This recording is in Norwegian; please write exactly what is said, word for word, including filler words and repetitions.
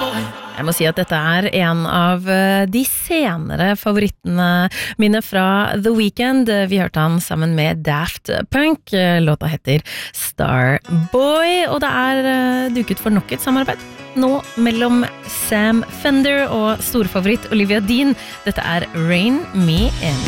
Jeg må si at dette er en av de senere favorittene mine fra The Weeknd. Vi hørte han sammen med Daft Punk. Låta heter Starboy, og det er duket for nok et samarbeid nå mellom Sam Fender og storfavoritt Olivia Dean. Dette er Rain Me In.